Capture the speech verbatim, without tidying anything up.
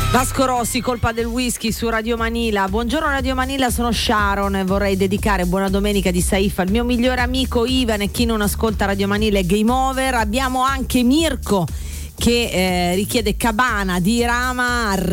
Vasco Rossi, colpa del whisky su Radio Manila. Buongiorno Radio Manila, sono Sharon e vorrei dedicare buona domenica di Saif al mio migliore amico Ivan e chi non ascolta Radio Manila è game over. Abbiamo anche Mirko che eh, richiede Cabana di Rama.